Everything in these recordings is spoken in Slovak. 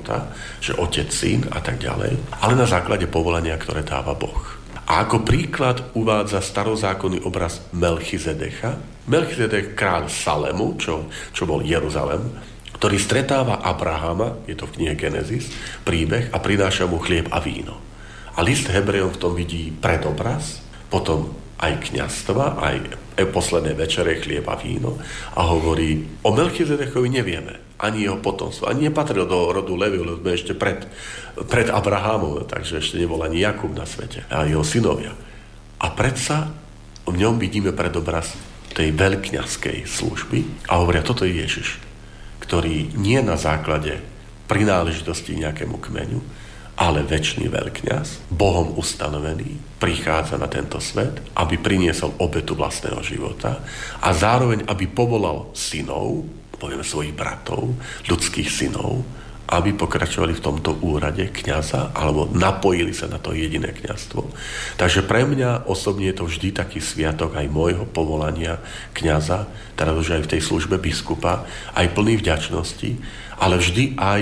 života, že otec, syn a tak ďalej, ale na základe povolania, ktoré dáva Boh. A ako príklad uvádza starozákonný obraz Melchizedecha. Melchizedek kráľ Salemu, čo bol Jeruzalem, ktorý stretáva Abrahama, je to v knihe Genesis, príbeh, a prináša mu chlieb a víno. A list Hebrejom v tom vidí predobraz, potom aj kňazstva, aj posledné večere, chlieb a víno, a hovorí, o Melchizedechovi nevieme, ani jeho potomstvo, ani nepatril do rodu Levi, lebo sme ešte pred Abrahamom, takže ešte nebol ani Jakub na svete, a jeho synovia. A predsa v ňom vidíme predobraz tej veľkňazskej služby a hovoria, toto je Ježiš, ktorý nie na základe prináležitosti nejakému kmeňu, ale večný veľkňaz, Bohom ustanovený, prichádza na tento svet, aby priniesol obetu vlastného života a zároveň, aby povolal synov, povieme svojich bratov, ľudských synov, aby pokračovali v tomto úrade kňaza alebo napojili sa na to jediné kňazstvo. Takže pre mňa osobne je to vždy taký sviatok aj môjho povolania kňaza, teda už aj v tej službe biskupa, aj plný vďačnosti, ale vždy aj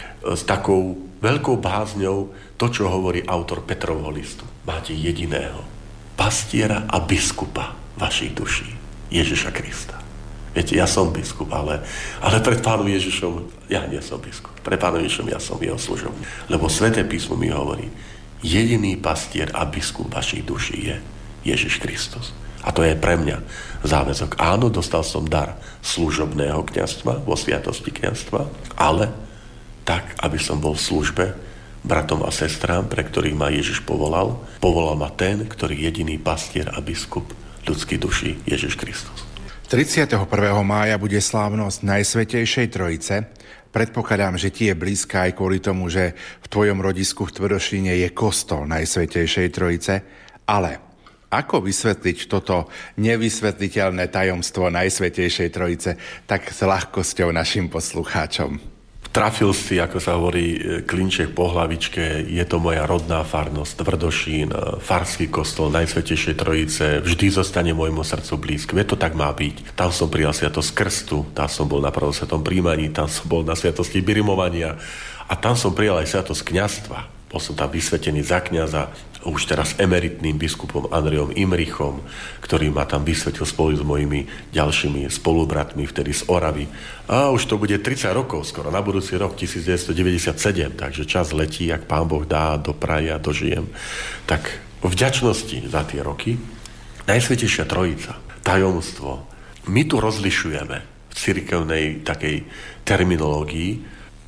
s takou veľkou bázňou to, čo hovorí autor Petrovho listu. Máte jediného pastiera a biskupa vašich duší, Ježiša Krista. Viete, ja som biskup, ale pred Pánom Ježišom ja nie som biskup. Pred Pánom Ježišom ja som jeho služobník. Lebo Sväté písmo mi hovorí, jediný pastier a biskup vašich duší je Ježiš Kristus. A to je pre mňa záväzok. Áno, dostal som dar služobného kňazstva, vo sviatosti kňazstva, ale tak, aby som bol v službe bratom a sestrám, pre ktorých ma Ježiš povolal. Povolal ma ten, ktorý jediný pastier a biskup ľudských duší, Ježiš Kristus. 31. mája bude slávnosť Najsvätejšej Trojice. Predpokladám, že ti je blízka aj kvôli tomu, že v tvojom rodisku v Tvrdošíne je kostol Najsvätejšej Trojice. Ale ako vysvetliť toto nevysvetliteľné tajomstvo Najsvätejšej Trojice tak s ľahkosťou našim poslucháčom? Trafil si, ako sa hovorí, klinček po hlavičke, je to moja rodná farnosť, Tvrdošín, farský kostol Najsvätejšej Trojice, vždy zostane môjmu srdcu blízky. To tak má byť. Tam som prijal sviatosť krstu, tam som bol na prvosvetom príjmaní, tam som bol na sviatosti birimovania a tam som prijal aj sviatosť kňazstva. Bol som tam vysvetený za kňaza, už teraz emeritným biskupom Andrejom Imrichom, ktorý ma tam vysvetil spolu s mojimi ďalšími spolubratmi, vtedy z Oravy. A už to bude 30 rokov skoro, na budúci rok 1997, takže čas letí, ak Pán Boh dá, dopraje a dožijem. Tak v vďačnosti za tie roky Najsvätejšia Trojica, tajomstvo, my tu rozlišujeme v cirkevnej takej terminológii,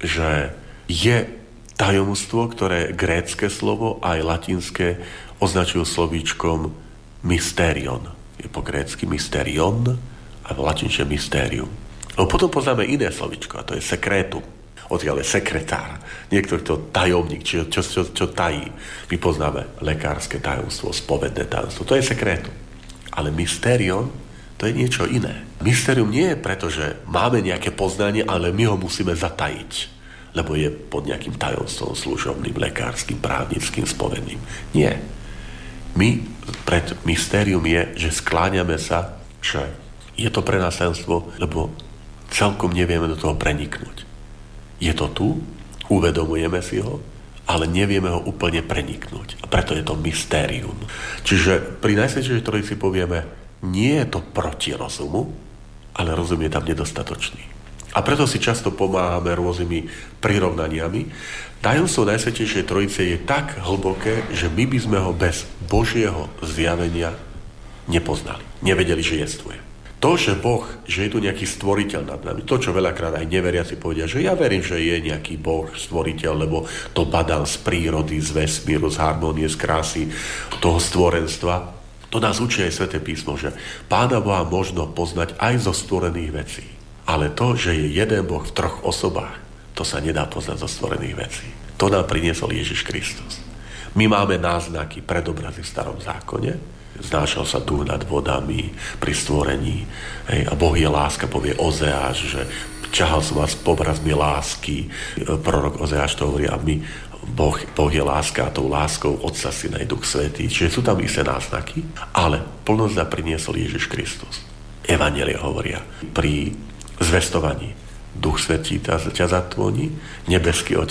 že je tajomstvo, ktoré grécke slovo aj latinské označujú slovíčkom mysterion. Je po grécky mysterion a v latinčine mysterium. No potom poznáme iné slovíčko a to je sekretum. Odkiaľ je sekretár. Niekto, kto tajomník, čo tají. My poznáme lekárske tajomstvo, spovedné tajomstvo. To je sekretum. Ale mysterion, to je niečo iné. Mysterium nie je preto, že máme nejaké poznanie, ale my ho musíme zatajiť, lebo je pod nejakým tajomstvom služobným, lekárskym, právnickým, spovedným. Nie. My pred mystérium je, že skláňame sa, že je to pre nás tajomstvo, lebo celkom nevieme do toho preniknúť. Je to tu, uvedomujeme si ho, ale nevieme ho úplne preniknúť. A preto je to mystérium. Čiže pri Najsvätejšej Trojici povieme, nie je to proti rozumu, ale rozum je tam nedostatočný. A preto si často pomáhame rôznymi prirovnaniami. Tajomstvo Najsvätejšej Trojice je tak hlboké, že my by sme ho bez Božieho zjavenia nepoznali. Nevedeli, že jestvuje. To, že Boh, že je tu nejaký stvoriteľ nad nami, to, čo veľakrát aj neveriaci povedia, že ja verím, že je nejaký Boh, stvoriteľ, lebo to badám z prírody, z vesmíru, z harmónie, z krásy toho stvorenstva. To nás učí aj Sväté písmo, že Pána Boha možno poznať aj zo stvorených vecí. Ale to, že je jeden Boh v troch osobách, to sa nedá poznať zo stvorených vecí. To nám priniesol Ježiš Kristus. My máme náznaky, predobrazy v Starom zákone. Znášal sa duch nad vodami pri stvorení. A Boh je láska, povie Ozeáš, že ťahal som vás povrazmi lásky. Prorok Ozeáš to hovorí a my, Boh je láska a tou láskou Otca, Syna i Duch Svätý. Čiže sú tam isté náznaky, ale plnosť nám priniesol Ježiš Kristus. Evanjelia hovoria pri zvestovaní. Duch Svätý ťa zatvoní, nebeský Otec